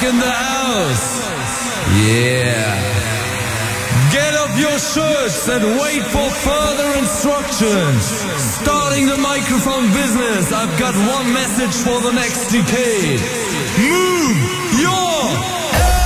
in the house. Yeah. Get up your shirts and wait for further instructions. Starting the microphone business, I've got one message for the next decade. Move your